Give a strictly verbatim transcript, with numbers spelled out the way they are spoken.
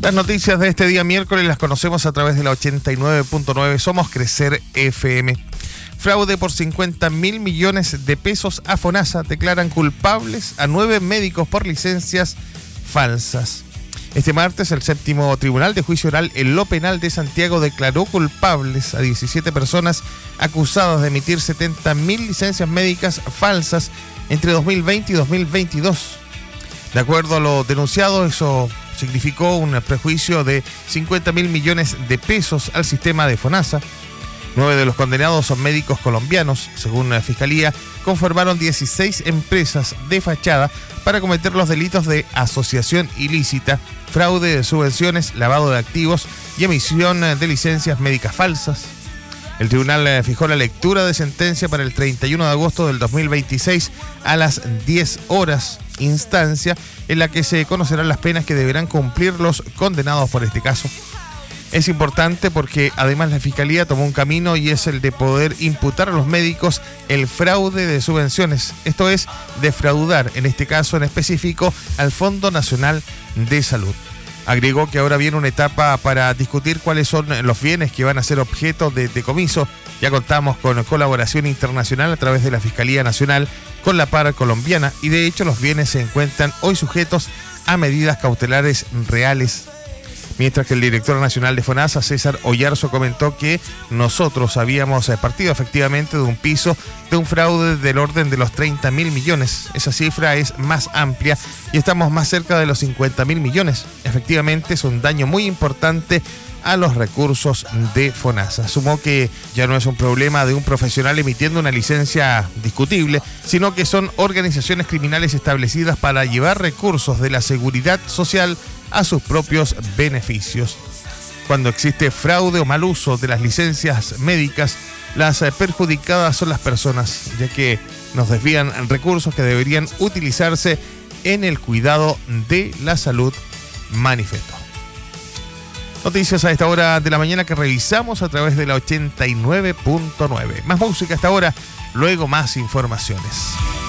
Las noticias de este día miércoles las conocemos a través de la ochenta y nueve punto nueve Somos Crecer F M. Fraude por cincuenta mil millones de pesos a FONASA. Declaran culpables a nueve médicos por licencias falsas. Este martes, el séptimo Tribunal de Juicio Oral en lo Penal de Santiago declaró culpables a diecisiete personas acusadas de emitir setenta mil licencias médicas falsas entre dos mil veinte y dos mil veintidós. De acuerdo a lo denunciado, eso significó un prejuicio de cincuenta mil millones de pesos al sistema de FONASA. Nueve de los condenados son médicos colombianos. Según la Fiscalía, conformaron dieciséis empresas de fachada para cometer los delitos de asociación ilícita, fraude de subvenciones, lavado de activos y emisión de licencias médicas falsas. El tribunal fijó la lectura de sentencia para el treinta y uno de agosto del dos mil veintiséis a las diez horas, instancia en la que se conocerán las penas que deberán cumplir los condenados por este caso. Es importante porque además la Fiscalía tomó un camino y es el de poder imputar a los médicos el fraude de subvenciones, esto es, defraudar, en este caso en específico, al Fondo Nacional de Salud. Agregó que ahora viene una etapa para discutir cuáles son los bienes que van a ser objeto de decomiso. Ya contamos con colaboración internacional a través de la Fiscalía Nacional con la Par colombiana y de hecho los bienes se encuentran hoy sujetos a medidas cautelares reales. Mientras que el director nacional de FONASA, César Oyarzo, comentó que nosotros habíamos partido efectivamente de un piso de un fraude del orden de los treinta mil millones. Esa cifra es más amplia y estamos más cerca de los cincuenta mil millones. Efectivamente es un daño muy importante a los recursos de FONASA. Sumó que ya no es un problema de un profesional emitiendo una licencia discutible, sino que son organizaciones criminales establecidas para llevar recursos de la seguridad social a sus propios beneficios. Cuando existe fraude o mal uso de las licencias médicas, las perjudicadas son las personas, ya que nos desvían recursos que deberían utilizarse en el cuidado de la salud, manifestó. Noticias a esta hora de la mañana que revisamos a través de la ochenta y nueve punto nueve. Más música a esta hora, luego más informaciones.